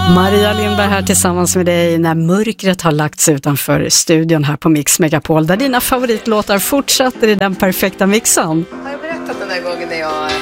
Maria Lindberg här tillsammans med dig när mörkret har lagts utanför studion här på Mix Megapol, där dina favoritlåtar fortsätter i den perfekta mixen. Har jag berättat den där gången när jag